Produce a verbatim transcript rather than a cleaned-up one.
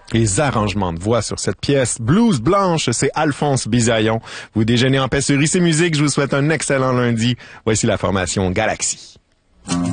Les arrangements de voix sur cette pièce, Blues Blanche, c'est Alphonse Bisaillon. Vous déjeunez en paix sur Ici Musique, je vous souhaite un excellent lundi. Voici la formation Galaxy.